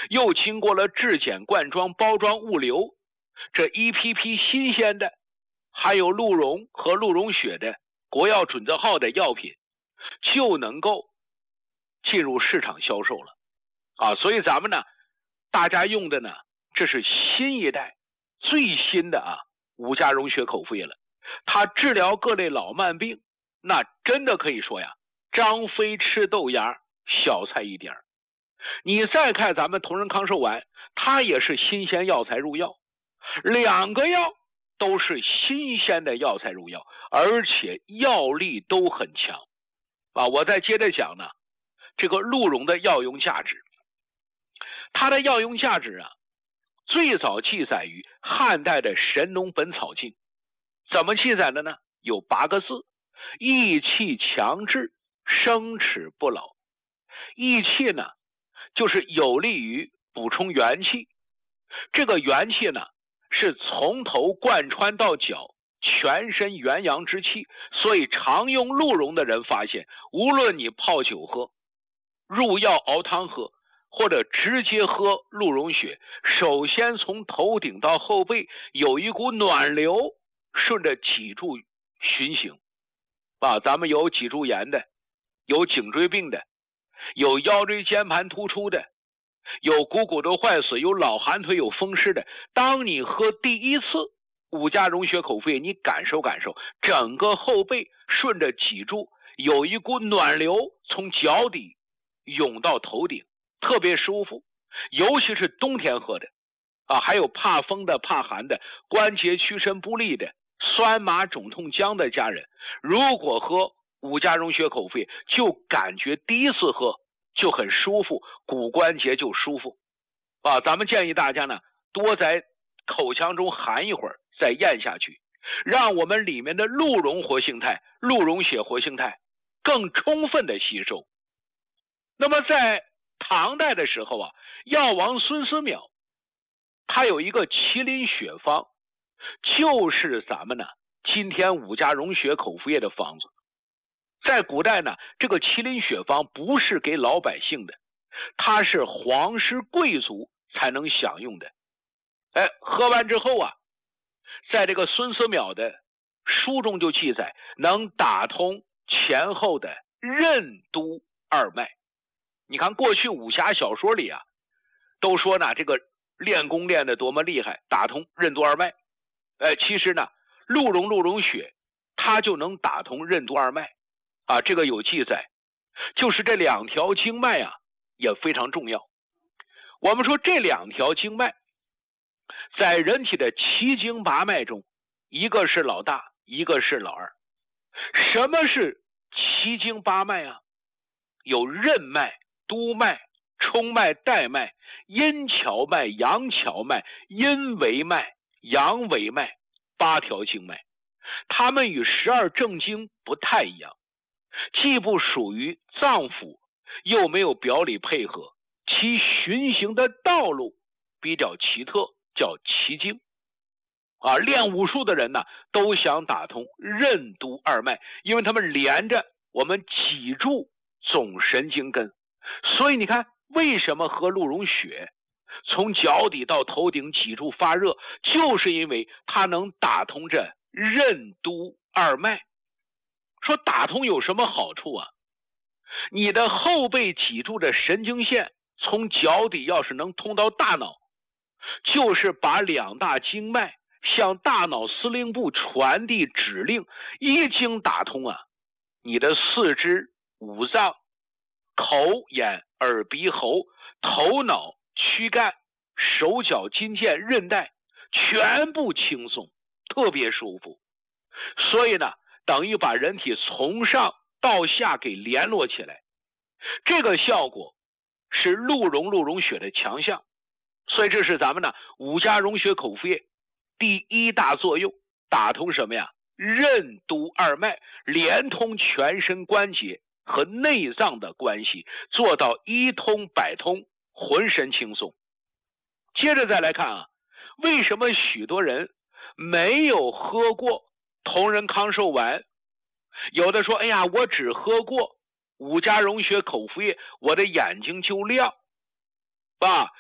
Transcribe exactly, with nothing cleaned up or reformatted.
又经过了质检、灌装、包装、物流，这一批批新鲜的，还有鹿茸和鹿茸血的国药准字号的药品，就能够进入市场销售了啊！所以咱们呢，大家用的呢，这是新一代最新的啊五加溶血口服液了。它治疗各类老慢病，那真的可以说呀，张飞吃豆芽，小菜一碟。你再看咱们同仁康寿丸，它也是新鲜药材入药，两个药都是新鲜的药材入药，而且药力都很强啊！我再接着讲呢，这个鹿茸的药用价值，它的药用价值啊，最早记载于汉代的《神农本草经》，怎么记载的呢？有八个字：益气强志，生齿不老。益气呢，就是有利于补充元气，这个元气呢，是从头贯穿到脚，全身元阳之气。所以常用鹿茸的人发现，无论你泡酒喝、入药熬汤喝，或者直接喝鹿茸血，首先从头顶到后背有一股暖流顺着脊柱循行啊，咱们有脊柱炎的，有颈椎病的，有腰椎间盘突出的，有股骨头坏死，有老寒腿，有风湿的。当你喝第一次五加溶血口服液，你感受感受，整个后背顺着脊柱有一股暖流从脚底涌到头顶，特别舒服。尤其是冬天喝的啊，还有怕风的、怕寒的、关节屈伸不利的、酸麻肿痛僵的家人，如果喝五加溶血口服液，就感觉第一次喝就很舒服，骨关节就舒服啊。咱们建议大家呢，多在口腔中含一会儿再咽下去，让我们里面的鹿茸活性肽、鹿茸血活性肽更充分的吸收。那么在唐代的时候啊，药王孙思邈他有一个麒麟血方，就是咱们呢今天五加溶血口服液的方子。在古代呢，这个麒麟血方不是给老百姓的，它是皇室贵族才能享用的。哎，喝完之后啊，在这个孙思邈的书中就记载，能打通前后的任督二脉。你看过去武侠小说里啊，都说呢这个练功练得多么厉害，打通任督二脉。哎，其实呢，鹿茸鹿茸血它就能打通任督二脉啊，这个有记载。就是这两条经脉啊也非常重要。我们说这两条经脉在人体的七经八脉中，一个是老大，一个是老二。什么是七经八脉啊？有任脉、督脉、冲脉、带脉、阴荞脉、阳荞脉、阴维脉、阳维脉，八条经脉。它们与十二正经不太一样，既不属于脏腑，又没有表里配合，其循行的道路比较奇特，叫奇经啊。练武术的人呢，都想打通任督二脉，因为他们连着我们脊柱总神经根。所以你看，为什么喝鹿茸血从脚底到头顶脊柱发热，就是因为它能打通这任督二脉。说打通有什么好处啊？你的后背脊柱的神经线从脚底要是能通到大脑，就是把两大经脉向大脑司令部传递指令，一经打通啊，你的四肢、五脏、口、眼、耳、鼻、喉、头脑、躯干、手脚、筋腱、韧带全部轻松，特别舒服。所以呢，等于把人体从上到下给联络起来，这个效果是鹿茸鹿茸血的强项。所以这是咱们呢五加溶血口服液第一大作用，打通什么呀？任督二脉，连通全身关节和内脏的关系，做到一通百通，浑身轻松。接着再来看啊，为什么许多人没有喝过同仁康寿丸？有的说，哎呀，我只喝过五加溶血口服液，我的眼睛就亮啊，